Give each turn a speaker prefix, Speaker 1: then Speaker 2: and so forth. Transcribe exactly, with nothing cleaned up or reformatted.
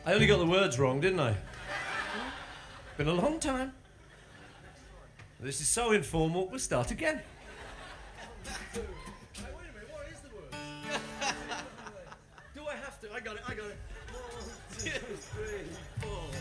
Speaker 1: I only got the words wrong, didn't I? Been a long time. This is so informal, we'll start again.
Speaker 2: Hey, wait a minute, what is the word? Do I have to? I got it, I got it. One, two, three, four.